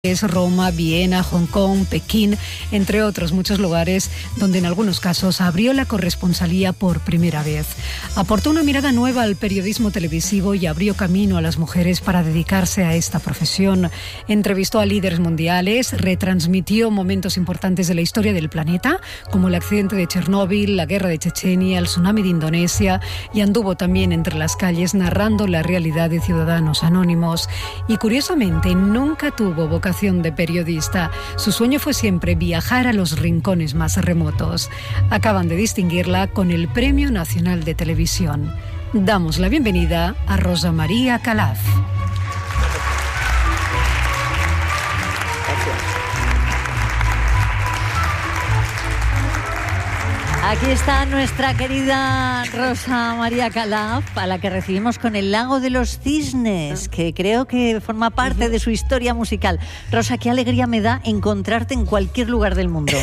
Es Roma, Viena, Hong Kong, Pekín, entre otros muchos lugares donde en algunos casos abrió la corresponsalía por primera vez. Aportó una mirada nueva al periodismo televisivo y abrió camino a las mujeres para dedicarse a esta profesión. Entrevistó a líderes mundiales, retransmitió momentos importantes de la historia del planeta, como el accidente de Chernóbil, la guerra de Chechenia, el tsunami de Indonesia, y anduvo también entre las calles narrando la realidad de ciudadanos anónimos. Y curiosamente, nunca tuvo vocación de periodista. Su sueño fue siempre viajar a los rincones más remotos. Acaban de distinguirla con el Premio Nacional de Televisión. Damos la bienvenida a Rosa María Calaf. Aquí está nuestra querida Rosa María Calaf, a la que recibimos con El Lago de los Cisnes, que creo que forma parte de su historia musical. Rosa, qué alegría me da encontrarte en cualquier lugar del mundo.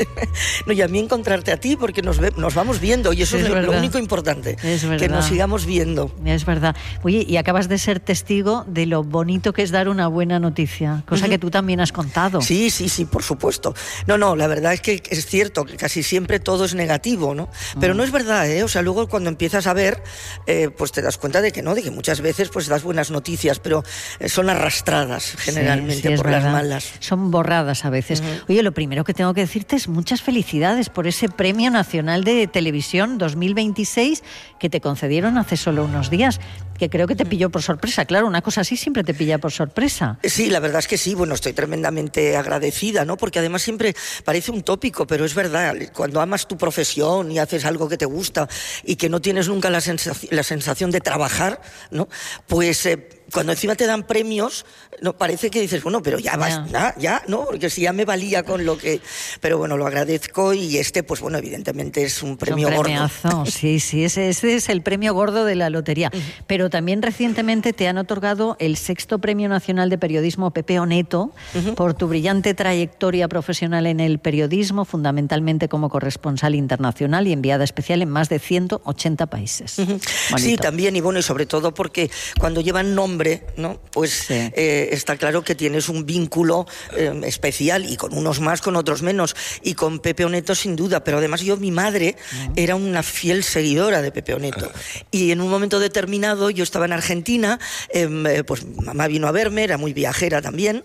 No, y a mí encontrarte a ti, porque nos vamos viendo, y eso es lo único importante, que nos sigamos viendo. Es verdad. Oye, y acabas de ser testigo de lo bonito que es dar una buena noticia, cosa que tú también has contado. Sí, por supuesto. No, la verdad es que es cierto que casi siempre todo es negativo, ¿no? Pero no es verdad, ¿eh? O sea, luego cuando empiezas a ver, pues te das cuenta de que muchas veces pues das buenas noticias, pero son arrastradas generalmente por las malas. Son borradas a veces. Oye, lo primero que tengo que decirte es muchas felicidades por ese Premio Nacional de Televisión 2026 que te concedieron hace solo unos días, que creo que te pilló por sorpresa. Claro, una cosa así siempre te pilla por sorpresa. Sí, la verdad es que sí. Bueno, estoy tremendamente agradecida, ¿no? Porque además siempre parece un tópico, pero es verdad. Cuando amas tu profesión y haces algo que te gusta y que no tienes nunca la sensación de trabajar, ¿no? Pues cuando encima te dan premios, no parece que dices, bueno, pero ya basta, ya, ¿no? Porque si ya me valía con lo que... Pero bueno, lo agradezco y pues bueno, evidentemente es un premio gordo. Sí, ese es el premio gordo de la lotería. Pero también recientemente te han otorgado el 6º Premio Nacional de Periodismo Pepe Oneto por tu brillante trayectoria profesional en el periodismo, fundamentalmente como corresponsal internacional y enviada especial en más de 180 países. Sí, también, y bueno, y sobre todo porque cuando llevan nombre, ¿no? Pues está claro que tienes un vínculo especial, y con unos más, con otros menos, y con Pepe Oneto sin duda. Pero además mi madre era una fiel seguidora de Pepe Oneto, y en un momento determinado yo estaba en Argentina, pues mamá vino a verme, era muy viajera también,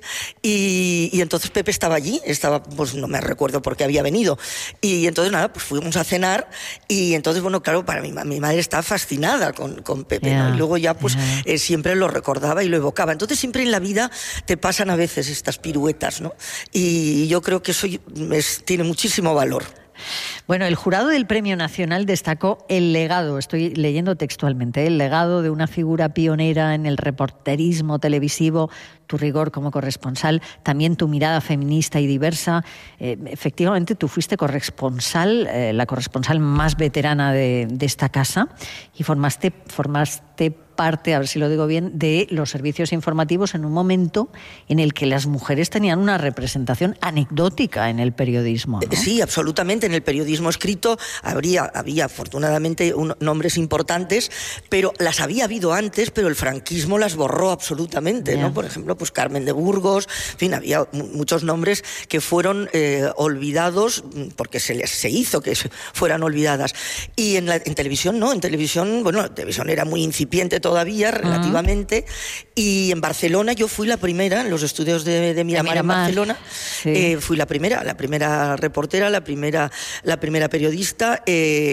y entonces Pepe estaba allí, pues no me recuerdo por qué había venido, y entonces pues fuimos a cenar, y entonces bueno, claro, para mi madre estaba fascinada con Pepe, ¿no? Y luego ya pues siempre lo recordaba y lo evocaba. Entonces siempre en la vida te pasan a veces estas piruetas, ¿no? Y yo creo que eso tiene muchísimo valor. Bueno, el jurado del Premio Nacional destacó el legado, estoy leyendo textualmente, el legado de una figura pionera en el reporterismo televisivo, tu rigor como corresponsal, también tu mirada feminista y diversa. Efectivamente, tú fuiste corresponsal, la corresponsal más veterana de esta casa, y formaste parte, a ver si lo digo bien, de los servicios informativos en un momento en el que las mujeres tenían una representación anecdótica en el periodismo, ¿no? Sí, absolutamente. En el periodismo escrito había afortunadamente nombres importantes, pero las había habido antes, pero el franquismo las borró absolutamente, ¿no? Por ejemplo, pues Carmen de Burgos, en fin, había muchos nombres que fueron olvidados porque se hizo que fueran olvidadas. Y en televisión no, en televisión era muy incipiente todavía, relativamente, y en Barcelona yo fui la primera, en los estudios de Miramar en Barcelona, fui la primera reportera, la primera periodista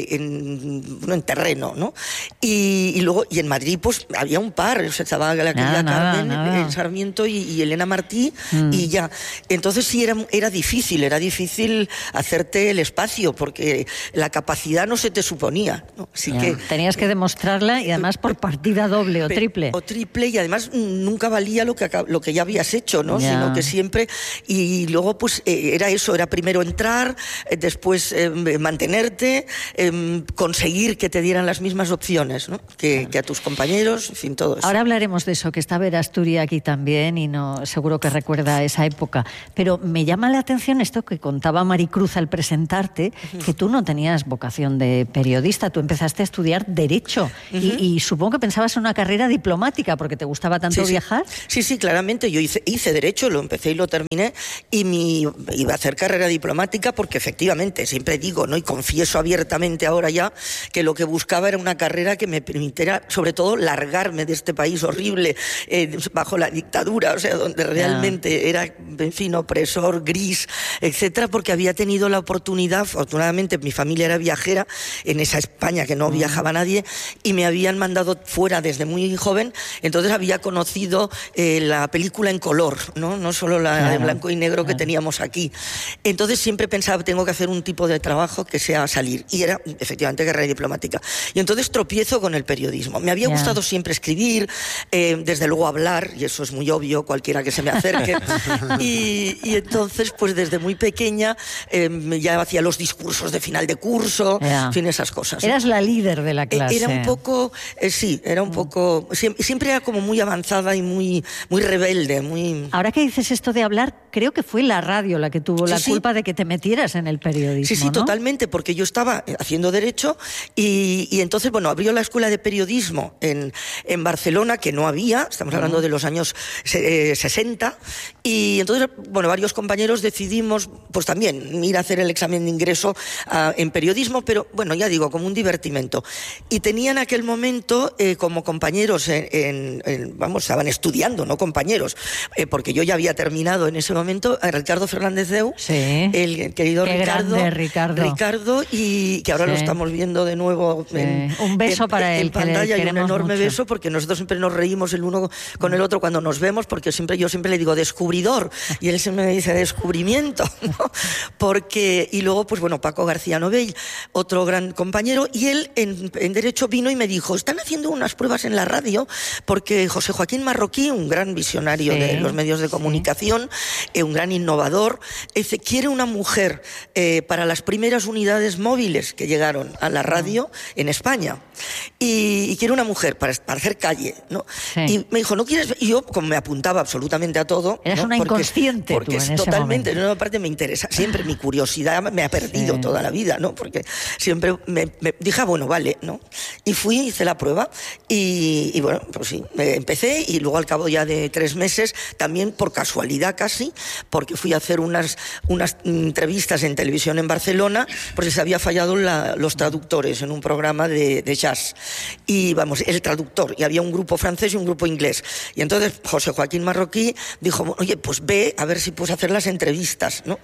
en terreno, ¿no? Y luego, y en Madrid pues había un par, estaba la querida Carmen Sarmiento y Elena Martí, y ya. Entonces sí era difícil hacerte el espacio, porque la capacidad no se te suponía, ¿no? Así que tenías que demostrarla, y además por partida doble o triple. Y además nunca valía lo que ya habías hecho, ¿no? Sino que siempre... Y luego pues era eso, era primero entrar, después mantenerte, conseguir que te dieran las mismas opciones, ¿no? que a tus compañeros, en fin, todo eso. Ahora hablaremos de eso, que está Vera Asturi aquí también, y seguro que recuerda esa época. Pero me llama la atención esto que contaba Maricruz al presentarte, que tú no tenías vocación de periodista, tú empezaste a estudiar Derecho, y supongo que pensabas apuntabas a una carrera diplomática porque te gustaba tanto viajar. Sí, claramente. Yo hice Derecho, lo empecé y lo terminé, y iba a hacer carrera diplomática porque efectivamente, siempre digo, ¿no?, y confieso abiertamente ahora ya, que lo que buscaba era una carrera que me permitiera, sobre todo, largarme de este país horrible, bajo la dictadura, o sea, donde realmente era, en fin, opresor, gris, etcétera, porque había tenido la oportunidad, afortunadamente mi familia era viajera, en esa España que no viajaba nadie, y me habían mandado fuera desde muy joven, entonces había conocido la película en color, no solo la de blanco y negro que teníamos aquí. Entonces siempre pensaba, tengo que hacer un tipo de trabajo que sea salir, y era efectivamente carrera diplomática. Y entonces tropiezo con el periodismo. Me había gustado siempre escribir, desde luego hablar, y eso es muy obvio, cualquiera que se me acerque, y entonces pues desde muy pequeña ya hacía los discursos de final de curso, en fin, esas cosas. Eras la líder de la clase. Era un poco, era un poco, siempre era como muy avanzada y muy rebelde, muy... Ahora que dices esto de hablar, creo que fue la radio la que tuvo la culpa de que te metieras en el periodismo, Sí, ¿no? totalmente, porque yo estaba haciendo Derecho y entonces, bueno, abrió la Escuela de Periodismo en Barcelona, que no había, estamos hablando de los años 60, y entonces, bueno, varios compañeros decidimos, pues también, ir a hacer el examen de ingreso en periodismo, pero, bueno, ya digo, como un divertimento. Y tenía en aquel momento como compañeros, estaban estudiando, no compañeros, porque yo ya había terminado en ese momento, a Ricardo Fernández Deu, el querido Ricardo, y que ahora lo estamos viendo de nuevo un beso para él, en pantalla, y un enorme mucho. beso, porque nosotros siempre nos reímos el uno con el otro cuando nos vemos, porque yo siempre le digo descubridor, y él siempre me dice descubrimiento, ¿no? Porque, y luego, pues bueno, Paco García Novell, otro gran compañero, y él en Derecho vino y me dijo, están haciendo unas pruebas en la radio, porque José Joaquín Marroquí, un gran visionario de los medios de comunicación, un gran innovador, quiere una mujer para las primeras unidades móviles que llegaron a la radio en España, y quiere una mujer para hacer calle, ¿no? Y me dijo, ¿no quieres? Y yo, como me apuntaba absolutamente a todo... Eras una inconsciente porque tú en ese totalmente, momento. En una parte me interesa, siempre mi curiosidad me ha perdido toda la vida, ¿no? Porque siempre me dije, bueno, vale, ¿no? Y fui, hice la prueba, y bueno, pues sí, empecé, y luego al cabo ya de 3 meses, también por casualidad casi, porque fui a hacer unas entrevistas en televisión en Barcelona, porque se había fallado los traductores en un programa de jazz, y vamos, el traductor, y había un grupo francés y un grupo inglés, y entonces José Joaquín Marroquí dijo, oye, pues ve a ver si puedes hacer las entrevistas, ¿no?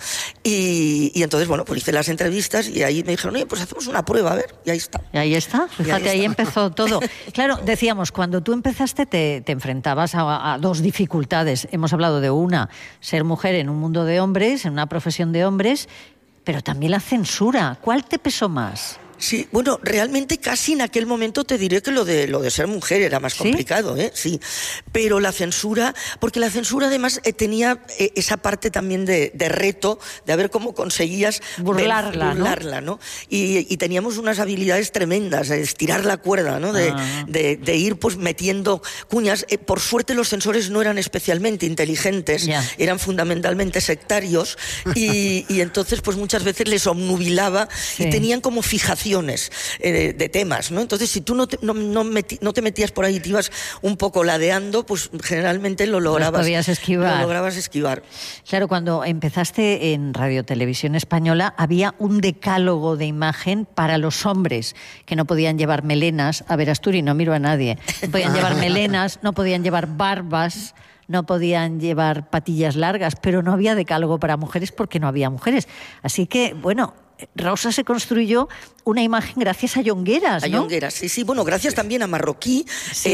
Y entonces, bueno, pues hice las entrevistas, y ahí me dijeron, oye, pues hacemos una prueba, a ver, y ahí está. Y ahí está, fíjate, ahí empezó todo. Claro, decíamos, cuando tú empezaste te enfrentabas a dos dificultades. Hemos hablado de una, ser mujer en un mundo de hombres, en una profesión de hombres, pero también la censura. ¿Cuál te pesó más? Sí, bueno, realmente casi en aquel momento te diré que lo de ser mujer era más complicado, sí, pero la censura, porque la censura además tenía esa parte también de reto, de a ver cómo conseguías burlarla, ¿no? Y teníamos unas habilidades tremendas, de estirar la cuerda, ¿no? De ir pues metiendo cuñas. Por suerte los censores no eran especialmente inteligentes, eran fundamentalmente sectarios, y entonces pues muchas veces les obnubilaba y tenían como fijación de temas, ¿no? Entonces, si tú no te metías por ahí, te ibas un poco ladeando, pues generalmente lo lograbas esquivar. Claro, cuando empezaste en Radio Televisión Española, había un decálogo de imagen para los hombres, que no podían llevar melenas. A ver, Asturi, no miro a nadie. No podían llevar melenas, no podían llevar barbas, no podían llevar patillas largas, pero no había decálogo para mujeres porque no había mujeres. Así que, bueno, Rosa se construyó una imagen gracias a Llongueras, ¿no? A Llongueras, sí. Bueno, gracias también a Marroquí,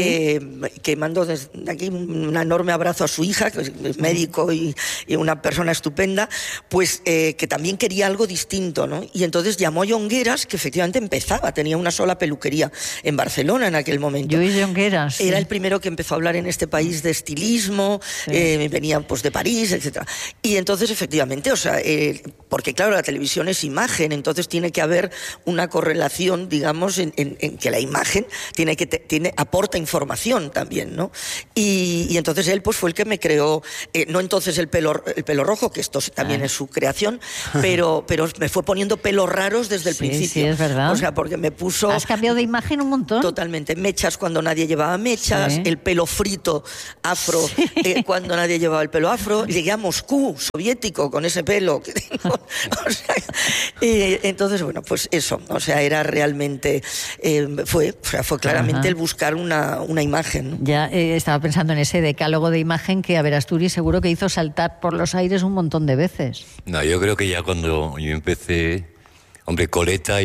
que mando desde aquí un enorme abrazo a su hija, que es médico y una persona estupenda, pues que también quería algo distinto, ¿no? Y entonces llamó a Llongueras, que efectivamente empezaba, tenía una sola peluquería en Barcelona en aquel momento. Lluís Llongueras. Era el primero que empezó a hablar en este país de estilismo, venía pues de París, etcétera. Y entonces, efectivamente, o sea, porque claro, la televisión es imagen, imagen, entonces tiene que haber una correlación, digamos, en que la imagen aporta información también, ¿no? Y entonces él pues fue el que me creó, no entonces el pelo rojo, que esto también es su creación, pero me fue poniendo pelos raros desde el principio. Sí, es verdad. O sea, porque me puso... ¿Has cambiado de imagen un montón? Totalmente. Mechas cuando nadie llevaba mechas, el pelo frito afro cuando nadie llevaba el pelo afro. Llegué a Moscú, soviético, con ese pelo que tengo. O sea, entonces, bueno, pues eso. O sea, era realmente... fue claramente el buscar una imagen, ¿no? Ya estaba pensando en ese decálogo de imagen que, a ver, Asturias seguro que hizo saltar por los aires un montón de veces. No, yo creo que ya cuando yo empecé... Hombre, coleta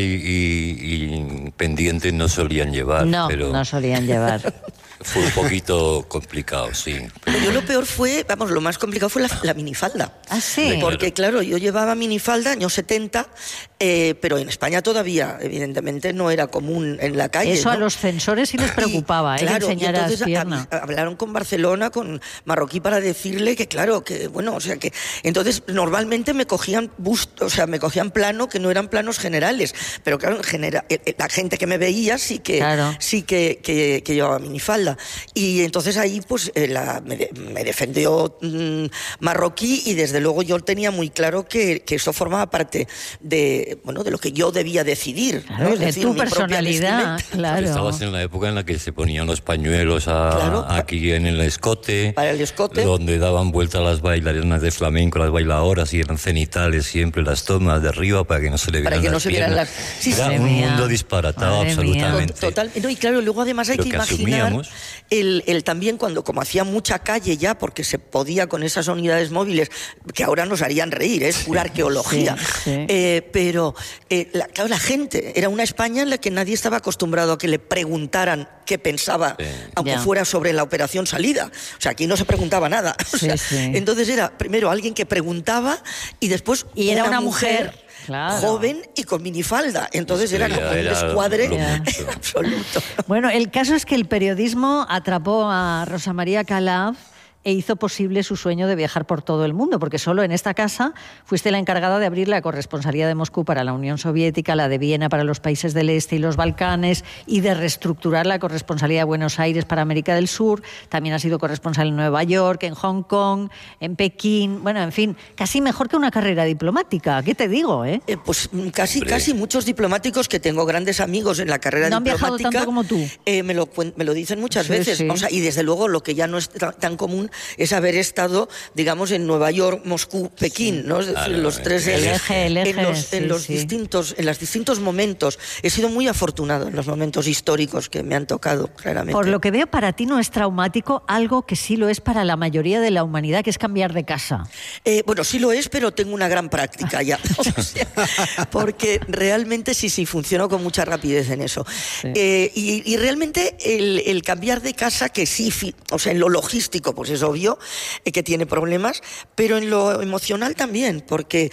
y pendientes no solían llevar. No solían llevar. Fue un poquito complicado, sí. Pero yo lo peor fue, lo más complicado fue la minifalda. ¿Ah, sí? Porque, claro, yo llevaba minifalda, años 70, pero en España todavía, evidentemente, no era común en la calle. Eso, ¿no? A los censores sí les preocupaba, claro, enseñar a pierna. Hablaron con Barcelona, con Marroquí, para decirle que, claro, que, bueno, o sea, que... Entonces, normalmente me cogían me cogían plano, que no eran planos generales, pero claro, en general, la gente que me veía sí que llevaba minifalda. Y entonces ahí pues me defendió Marroquí, y desde luego yo tenía muy claro que eso formaba parte de lo que yo debía decidir, claro, ¿no? de tu personalidad, claro. Estabas en la época en la que se ponían los pañuelos aquí en el escote, para el escote, donde daban vuelta las bailarinas de flamenco, las bailadoras, y eran cenitales siempre las tomas de arriba para que no se le vieran las piernas. Era un mundo disparatado absolutamente. Total. No, y claro, luego además hay que imaginar el también como hacía mucha calle ya, porque se podía con esas unidades móviles, que ahora nos harían reír, es pura arqueología. Pero claro, la gente, era una España en la que nadie estaba acostumbrado a que le preguntaran qué pensaba, aunque fuera sobre la operación salida. O sea, aquí no se preguntaba nada. Entonces era primero alguien que preguntaba, y después una mujer. Claro. Joven y con minifalda. Entonces era como un descuadre absoluto. Bueno, el caso es que el periodismo atrapó a Rosa María Calaf e hizo posible su sueño de viajar por todo el mundo, porque solo en esta casa fuiste la encargada de abrir la corresponsalía de Moscú para la Unión Soviética, la de Viena para los países del Este y los Balcanes, y de reestructurar la corresponsalía de Buenos Aires para América del Sur. También has sido corresponsal en Nueva York, en Hong Kong, en Pekín. Bueno, en fin, casi mejor que una carrera diplomática. ¿Qué te digo, Pues casi muchos diplomáticos, que tengo grandes amigos en la carrera diplomática. ¿No han viajado tanto como tú? Me lo dicen muchas veces. O sea, y desde luego lo que ya no es tan común es haber estado, digamos, en Nueva York, Moscú, Pekín, ¿no? Es decir, los tres en los distintos momentos. He sido muy afortunado en los momentos históricos que me han tocado, claramente. Por lo que veo, para ti no es traumático algo que sí lo es para la mayoría de la humanidad, que es cambiar de casa. Bueno, sí lo es, pero tengo una gran práctica ya. O sea, porque realmente sí, funciono con mucha rapidez en eso. Y realmente el cambiar de casa, que sí, o sea, en lo logístico, pues es obvio que tiene problemas, pero en lo emocional también, porque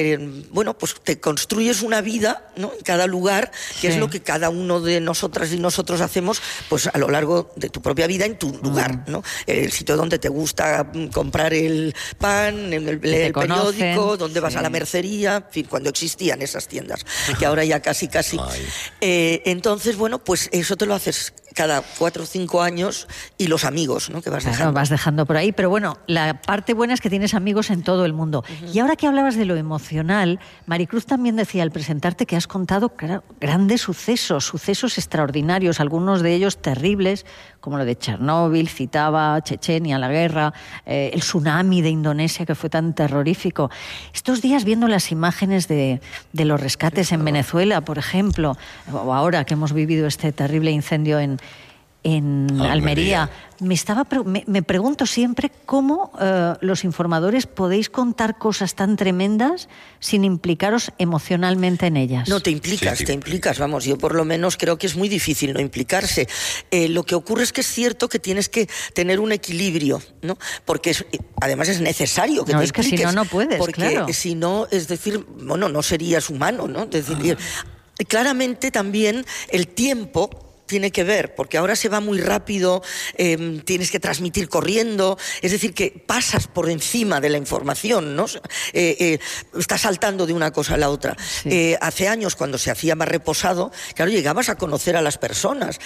pues te construyes una vida, ¿no?, en cada lugar, que es lo que cada uno de nosotras y nosotros hacemos pues a lo largo de tu propia vida, en tu lugar, ¿no? El sitio donde te gusta comprar el pan, el periódico, donde vas a la mercería, en fin, cuando existían esas tiendas, que ahora ya casi. Entonces, bueno, pues eso te lo haces cada 4 o 5 años, y los amigos, ¿no?, que vas dejando. Vas dejando por ahí, pero bueno, la parte buena es que tienes amigos en todo el mundo. Y ahora que hablabas de lo emocional, Maricruz también decía al presentarte que has contado grandes sucesos extraordinarios, algunos de ellos terribles, como lo de Chernóbil, citaba Chechenia, la guerra, el tsunami de Indonesia, que fue tan terrorífico. Estos días, viendo las imágenes de los rescates en Venezuela, por ejemplo, o ahora que hemos vivido este terrible incendio en Almería, me pregunto siempre cómo los informadores podéis contar cosas tan tremendas sin implicaros emocionalmente en ellas. No, te implicas, vamos, yo por lo menos creo que es muy difícil no implicarse. Lo que ocurre es que es cierto que tienes que tener un equilibrio, ¿no? Porque además es necesario que te impliques. Es que si no puedes, porque si no, es decir, bueno, no serías humano, ¿no? Es decir, claramente también el tiempo tiene que ver, porque ahora se va muy rápido, tienes que transmitir corriendo, es decir, que pasas por encima de la información, ¿no? Estás saltando de una cosa a la otra. Sí. Hace años, cuando se hacía más reposado, claro, llegabas a conocer a las personas,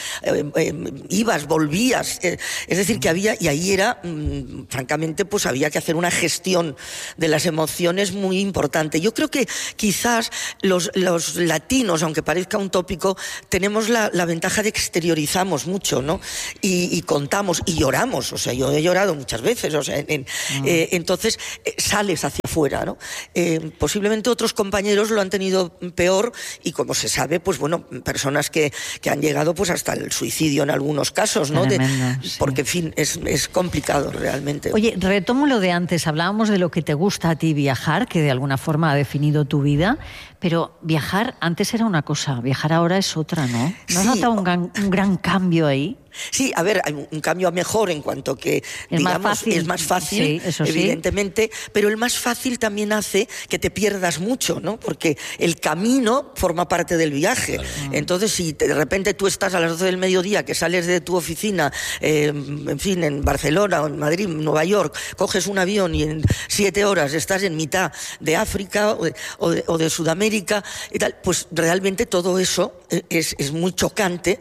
ibas, volvías, es decir, que había, y ahí era, francamente, pues había que hacer una gestión de las emociones muy importante. Yo creo que quizás los latinos, aunque parezca un tópico, tenemos la ventaja de que exteriorizamos mucho, ¿no? Y contamos y lloramos, o sea, yo he llorado muchas veces, o sea, entonces sales hacia afuera, ¿no? Posiblemente otros compañeros lo han tenido peor y, como se sabe, pues bueno, personas que han llegado pues hasta el suicidio en algunos casos, ¿no? Tremendo, sí. Porque, en fin, es complicado realmente. Oye, retomo lo de antes, hablábamos de lo que te gusta a ti viajar, que de alguna forma ha definido tu vida, pero viajar antes era una cosa, viajar ahora es otra, ¿no? ¿No has notado un gran cambio ahí? Sí, a ver, hay un cambio a mejor en cuanto que, digamos, es más fácil, sí, evidentemente, sí. Pero el más fácil también hace que te pierdas mucho, ¿no? Porque el camino forma parte del viaje. Claro. Entonces, si de repente tú estás a las 12 del mediodía, que sales de tu oficina, en fin, en Barcelona, o en Madrid, Nueva York, coges un avión y en 7 horas estás en mitad de África o de Sudamérica y tal, pues realmente todo eso es muy chocante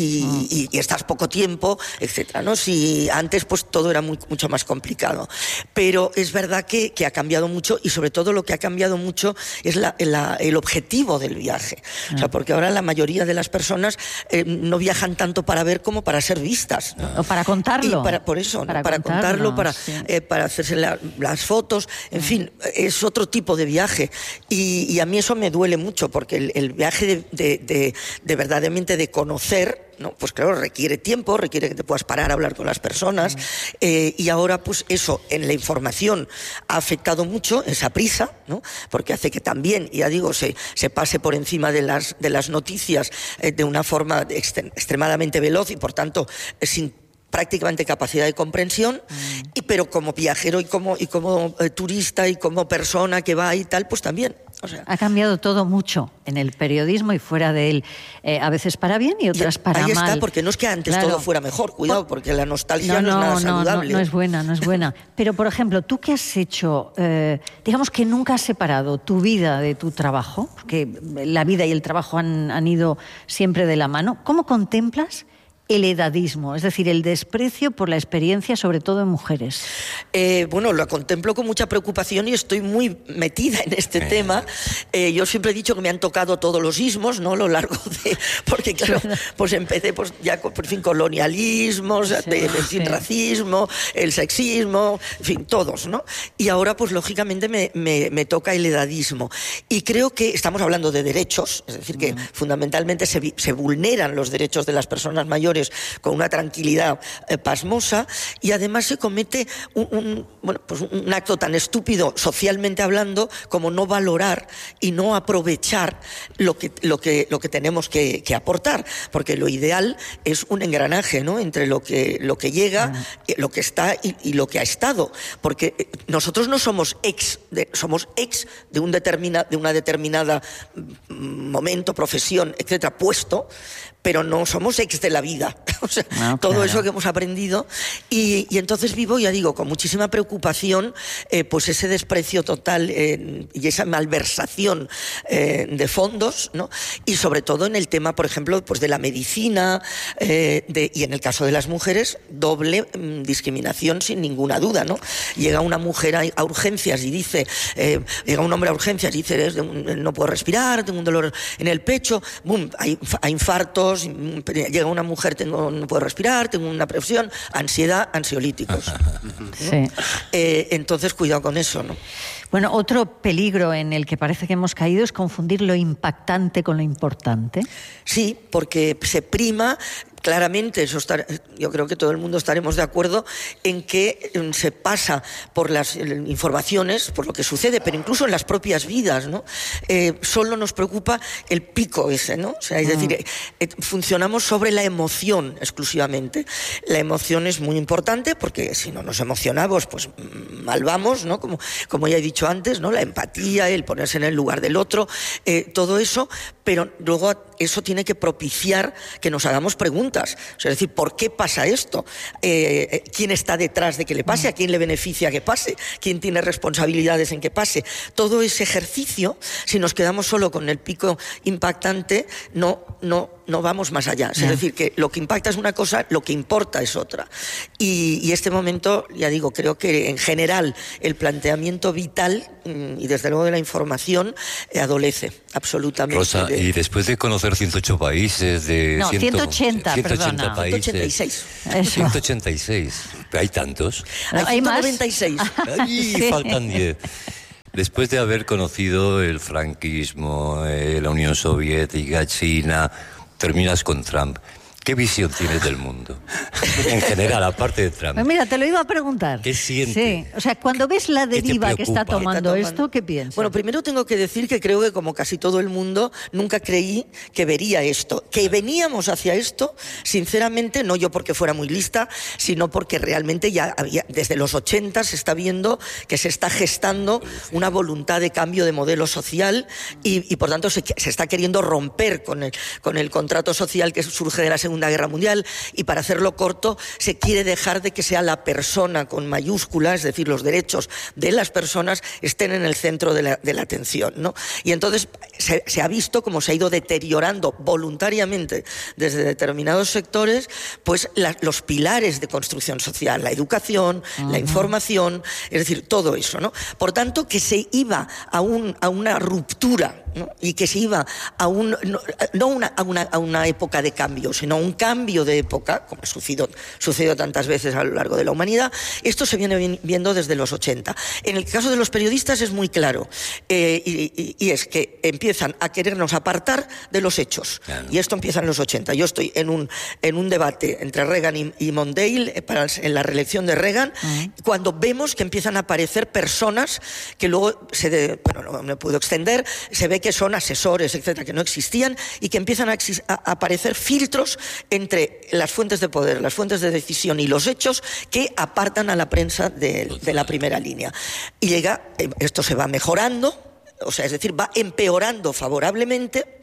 y estás poco tiempo, etcétera, ¿no? Si antes pues todo era mucho más complicado, pero es verdad que ha cambiado mucho, y sobre todo lo que ha cambiado mucho es el objetivo del viaje, o sea, porque ahora la mayoría de las personas no viajan tanto para ver como para ser vistas, ¿no? O para contarlo, y por eso, para contarlo, sí. Para hacerse las fotos, en fin, es otro tipo de viaje, y a mí eso me duele mucho, porque el viaje de verdaderamente de conocer, ¿no? Pues claro, requiere tiempo, requiere que te puedas parar a hablar con las personas, y ahora pues eso en la información ha afectado mucho, esa prisa, ¿no? Porque hace que también, ya digo, se pase por encima de las noticias de una forma extremadamente veloz y por tanto sin prácticamente capacidad de comprensión, pero como viajero y como turista y como persona que va y tal, pues también. O sea, ha cambiado todo mucho en el periodismo y fuera de él, a veces para bien y otras para mal. Ahí está, porque no es que antes todo fuera mejor, cuidado, porque la nostalgia no es nada saludable. No es buena. Pero, por ejemplo, tú que has hecho, digamos que nunca has separado tu vida de tu trabajo, porque la vida y el trabajo han ido siempre de la mano. ¿Cómo contemplas el edadismo, es decir, el desprecio por la experiencia, sobre todo en mujeres? Bueno, lo contemplo con mucha preocupación y estoy muy metida en este tema. Yo siempre he dicho que me han tocado todos los ismos, ¿no? A lo largo de... Porque, claro, pues empecé pues ya por fin colonialismos, racismo, el sexismo, en fin, todos, ¿no? Y ahora, pues lógicamente me toca el edadismo. Y creo que estamos hablando de derechos, es decir, que fundamentalmente se vulneran los derechos de las personas mayores con una tranquilidad pasmosa, y además se comete un acto tan estúpido socialmente hablando como no valorar y no aprovechar lo que tenemos que aportar, porque lo ideal es un engranaje, ¿no? Entre lo que llega, lo que está y lo que ha estado, porque nosotros no somos somos ex de una determinada momento, profesión, etcétera, puesto, pero no somos ex de la vida. O sea, todo eso que hemos aprendido, y entonces vivo, ya digo, con muchísima preocupación, pues ese desprecio total y esa malversación de fondos, ¿no? Y sobre todo en el tema, por ejemplo, pues de la medicina, y en el caso de las mujeres, doble discriminación sin ninguna duda, ¿no? Llega una mujer a urgencias y dice, llega un hombre a urgencias y dice, no puedo respirar, tengo un dolor en el pecho, boom, hay infartos. Llega una mujer, no puedo respirar, tengo una presión, ansiedad, ansiolíticos. Sí. Entonces, cuidado con eso, ¿no? Bueno, otro peligro en el que parece que hemos caído es confundir lo impactante con lo importante. Sí, porque se prima claramente, yo creo que todo el mundo estaremos de acuerdo en que se pasa por las informaciones, por lo que sucede, pero incluso en las propias vidas, ¿no? Solo nos preocupa el pico ese, ¿no? O sea, es decir, funcionamos sobre la emoción exclusivamente. La emoción es muy importante porque si no nos emocionamos, pues mal vamos, ¿no? Como ya he dicho antes, ¿no? La empatía, el ponerse en el lugar del otro, todo eso, pero luego eso tiene que propiciar que nos hagamos preguntas. O sea, es decir, ¿por qué pasa esto? ¿Quién está detrás de que le pase? ¿A quién le beneficia que pase? ¿Quién tiene responsabilidades en que pase? Todo ese ejercicio, si nos quedamos solo con el pico impactante, no vamos más allá. Es decir, que lo que impacta es una cosa, lo que importa es otra. Y este momento, ya digo, creo que en general el planteamiento vital y desde luego de la información adolece absolutamente. Rosa, y después de conocer 108 países de... No, 180 países. 186. 186. Hay tantos. Hay 196. Ay, sí. Faltan 10. Después de haber conocido el franquismo, la Unión Soviética, China, terminas con Trump. ¿Qué visión tienes del mundo? En general, aparte de Trump. Pues mira, te lo iba a preguntar. ¿Qué sientes? Sí, o sea, cuando ves la deriva que está tomando esto, ¿qué piensas? Bueno, primero tengo que decir que creo que como casi todo el mundo, nunca creí que vería esto. Que veníamos hacia esto, sinceramente, no yo porque fuera muy lista, sino porque realmente ya había, desde los 80 se está viendo que se está gestando una voluntad de cambio de modelo social y por tanto se está queriendo romper con el contrato social que surge de la Segunda Guerra Mundial, y para hacerlo corto se quiere dejar de que sea la persona con mayúsculas, es decir, los derechos de las personas estén en el centro de la atención, ¿no? Y entonces se ha visto cómo se ha ido deteriorando voluntariamente desde determinados sectores pues los pilares de construcción social, la educación, la información, es decir, todo eso, ¿no? Por tanto, que se iba a una ruptura, ¿no? Y que se iba a una época de cambio, sino a un cambio de época, como ha sucedido tantas veces a lo largo de la humanidad. Esto se viene viendo desde los 80. En el caso de los periodistas es muy claro, y es que empiezan a querernos apartar de los hechos. Claro. Y esto empieza en los 80. Yo estoy en un debate entre Reagan y Mondale en la reelección de Reagan, cuando vemos que empiezan a aparecer personas que luego no me puedo extender, se ve que son asesores, etcétera, que no existían, y que empiezan a aparecer filtros entre las fuentes de poder, las fuentes de decisión y los hechos que apartan a la prensa de la primera línea. Y esto se va mejorando, o sea, es decir, va empeorando favorablemente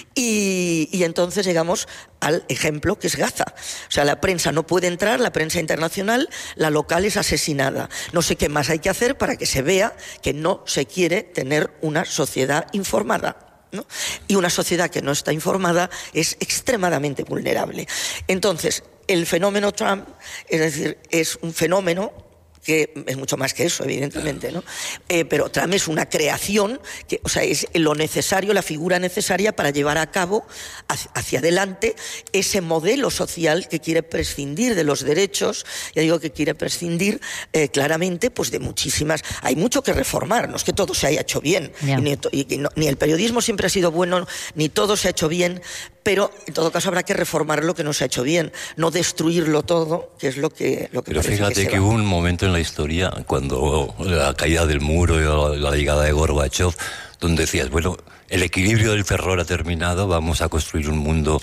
y entonces llegamos al ejemplo que es Gaza. O sea, la prensa no puede entrar, la prensa internacional, la local es asesinada. No sé qué más hay que hacer para que se vea que no se quiere tener una sociedad informada, ¿no? Y una sociedad que no está informada es extremadamente vulnerable. Entonces, el fenómeno Trump, es decir, es un fenómeno que es mucho más que eso, evidentemente, ¿no? Pero Trump es una creación, o sea, es lo necesario, la figura necesaria para llevar a cabo hacia adelante ese modelo social que quiere prescindir de los derechos, ya digo que quiere prescindir claramente pues de muchísimas... Hay mucho que reformar, no es que todo se haya hecho bien, ni el periodismo siempre ha sido bueno, ni todo se ha hecho bien, pero en todo caso habrá que reformar lo que no se ha hecho bien, no destruirlo todo, que es lo que pero fíjate que hubo un momento en la historia, cuando la caída del muro y la llegada de Gorbachev, donde decías, bueno, el equilibrio del terror ha terminado, vamos a construir un mundo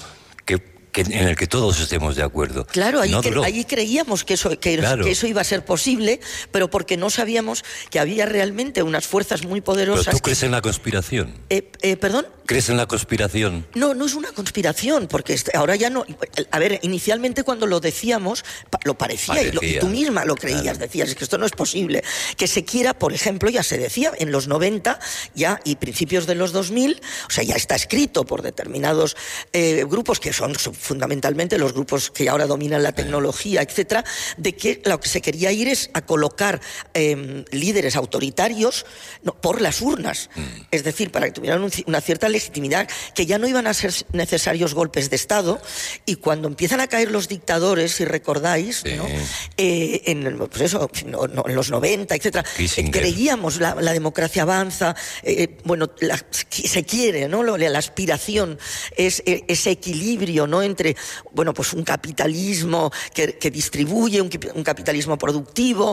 en el que todos estemos de acuerdo. Claro, ahí creíamos que eso iba a ser posible, pero porque no sabíamos que había realmente unas fuerzas muy poderosas. ¿Pero tú crees en la conspiración? ¿Perdón? ¿Crees en la conspiración? No es una conspiración, porque ahora ya no... A ver, inicialmente cuando lo decíamos, lo parecía. Y tú misma lo creías, claro. Decías, es que esto no es posible. Que se quiera, por ejemplo, ya se decía, en los 90 ya y principios de los 2000, o sea, ya está escrito por determinados grupos que son fundamentalmente los grupos que ahora dominan la tecnología, etcétera, de que lo que se quería ir es a colocar líderes autoritarios por las urnas. Es decir, para que tuvieran una cierta legitimidad, que ya no iban a ser necesarios golpes de Estado, y cuando empiezan a caer los dictadores, si recordáis, ¿no? En los 90, etcétera, creíamos la democracia avanza, se quiere, ¿no? La aspiración es ese equilibrio, ¿no? entre, bueno, pues un capitalismo que distribuye, un capitalismo productivo,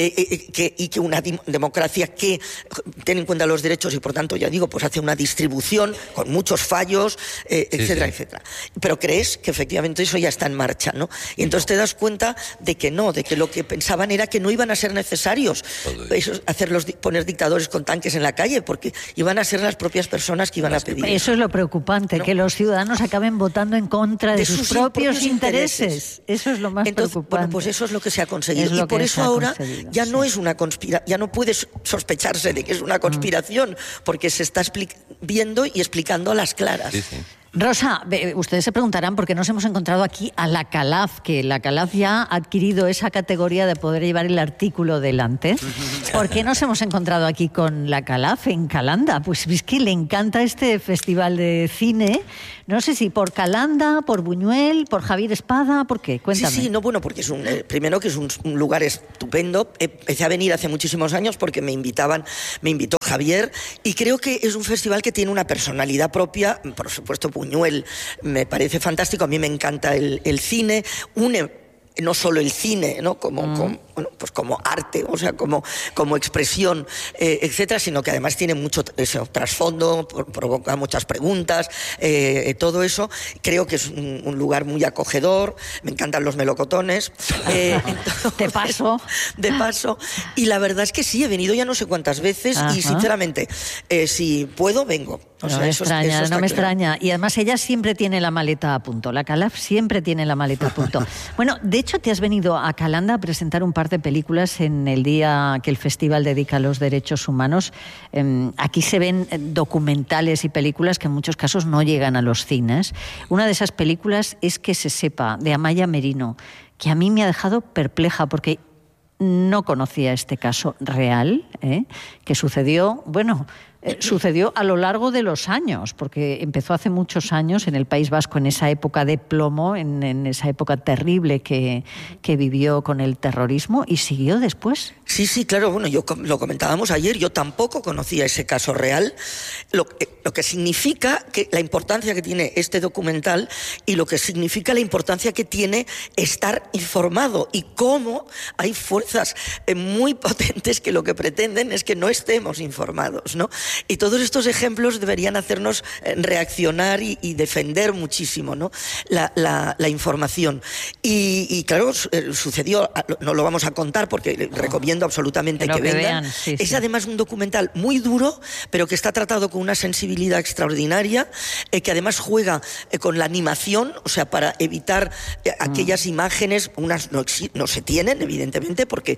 y que una democracia que tiene en cuenta los derechos y por tanto, ya digo, pues hace una distribución con muchos fallos, etcétera, etcétera. Pero crees que efectivamente eso ya está en marcha, ¿no? Y entonces te das cuenta de que no, de que lo que pensaban era que no iban a ser necesarios poner dictadores con tanques en la calle, porque iban a ser las propias personas que iban a pedir. Eso es lo preocupante, ¿no? Que los ciudadanos acaben votando en contra de sus propios intereses. Eso es lo más preocupante. Bueno, pues eso es lo que se ha conseguido. Y por eso ahora ya no es una conspiración, ya no puede sospecharse de que es una conspiración, porque se está viendo y explicando a las claras. Sí, sí. Rosa, ustedes se preguntarán por qué nos hemos encontrado aquí a la Calaf, que la Calaf ya ha adquirido esa categoría de poder llevar el artículo delante. ¿Por qué nos hemos encontrado aquí con la Calaf en Calanda? Pues es que le encanta este festival de cine. No sé si por Calanda, por Buñuel, por Javier Espada, ¿por qué? Cuéntame. Sí, no, bueno, porque primero que es un lugar estupendo. Empecé a venir hace muchísimos años porque me invitó Javier, y creo que es un festival que tiene una personalidad propia. Por supuesto, Buñuel me parece fantástico, a mí me encanta el cine, no solo el cine, ¿no? Como arte, o sea, como expresión, etcétera, sino que además tiene mucho trasfondo, provoca muchas preguntas, todo eso. Creo que es un lugar muy acogedor, me encantan los melocotones. De paso. Y la verdad es que sí, he venido ya no sé cuántas veces. Ajá. Y sinceramente, si puedo, vengo. O sea, no me extraña. Y además ella siempre tiene la maleta a punto. La Calaf siempre tiene la maleta a punto. Bueno, de hecho te has venido a Calanda a presentar un par de películas en el día que el festival dedica a los derechos humanos. Aquí se ven documentales y películas que en muchos casos no llegan a los cines. Una de esas películas es Que se sepa, de Amaya Merino, que a mí me ha dejado perpleja porque no conocía este caso real, que sucedió, sucedió a lo largo de los años, porque empezó hace muchos años en el País Vasco, en esa época de plomo, en esa época terrible que vivió con el terrorismo, y siguió después. Sí, claro, bueno, lo comentábamos ayer, yo tampoco conocía ese caso real, lo que significa que la importancia que tiene este documental y lo que significa la importancia que tiene estar informado, y cómo hay fuerzas muy potentes que lo que pretenden es que no estemos informados, ¿no? Y todos estos ejemplos deberían hacernos reaccionar y defender muchísimo, ¿no? la información. Y claro, sucedió, no lo vamos a contar porque recomiendo absolutamente que vengan. Es además un documental muy duro, pero que está tratado con una sensibilidad extraordinaria, que además juega con la animación, o sea, para evitar aquellas imágenes, unas no se tienen, evidentemente, porque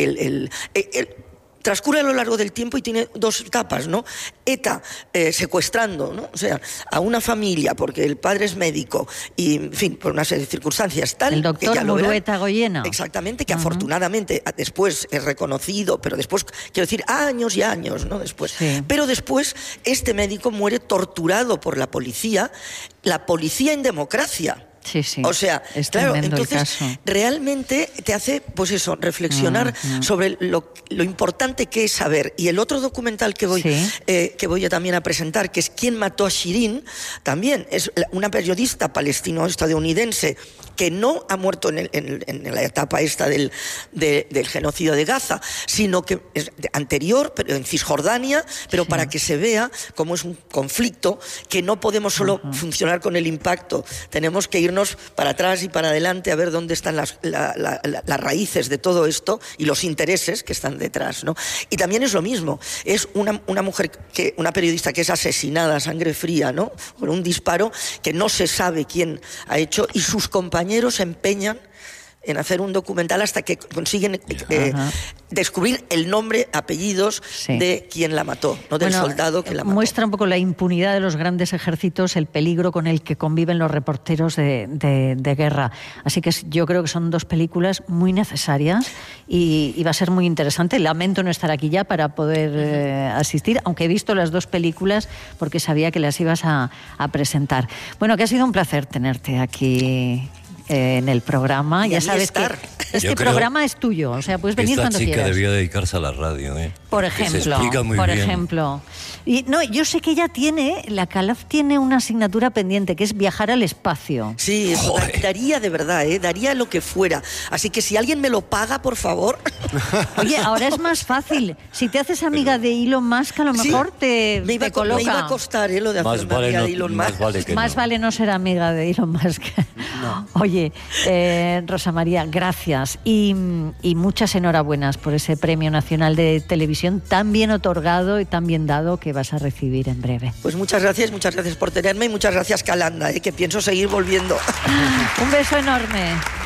transcurre a lo largo del tiempo y tiene dos etapas, ¿no? ETA secuestrando, ¿no? O sea, a una familia porque el padre es médico y, en fin, por una serie de circunstancias tal. El doctor Murueta Goyena. Exactamente, que afortunadamente después es reconocido, pero después, quiero decir, años y años, ¿no? Después. Sí. Pero después este médico muere torturado por la policía en democracia. Sí. O sea, es claro, entonces realmente te hace, pues eso, reflexionar sobre lo importante que es saber. Y el otro documental que voy yo también a presentar, que es ¿Quién mató a Shirin?, también es una periodista palestino-estadounidense que no ha muerto en la etapa esta del genocidio de Gaza, sino que es anterior, pero en Cisjordania, pero para que se vea cómo es un conflicto que no podemos solo funcionar con el impacto, tenemos que irnos para atrás y para adelante a ver dónde están las raíces de todo esto y los intereses que están detrás, ¿no? Y también es lo mismo, es una mujer, una periodista que es asesinada a sangre fría, ¿no? Por un disparo que no se sabe quién ha hecho, y sus compañeros se empeñan en hacer un documental hasta que consiguen descubrir el nombre, apellidos de quien la mató, no del soldado que la mató. Muestra un poco la impunidad de los grandes ejércitos, el peligro con el que conviven los reporteros de guerra. Así que yo creo que son dos películas muy necesarias y va a ser muy interesante. Lamento no estar aquí ya para poder asistir, aunque he visto las dos películas porque sabía que las ibas a presentar. Bueno, que ha sido un placer tenerte aquí en el programa. Y ya sabes que Este programa es tuyo, o sea, puedes venir cuando quieras. Esta chica debía dedicarse a la radio, ¿eh? Por ejemplo. Se explica muy bien. Ejemplo. Y no, yo sé que ella la Calaf tiene una asignatura pendiente, que es viajar al espacio. Sí, eso daría de verdad, daría lo que fuera. Así que si alguien me lo paga, por favor. Oye, ahora es más fácil. Si te haces amiga de Elon Musk, a lo mejor te coloca. Me iba a costar lo de hacerme amiga de Elon Musk. Más vale no ser amiga de Elon Musk. No. Oye, Rosa María, gracias y muchas enhorabuenas por ese Premio Nacional de Televisión tan bien otorgado y tan bien dado que vas a recibir en breve. Pues muchas gracias por tenerme y muchas gracias, Calanda, que pienso seguir volviendo. Un beso enorme.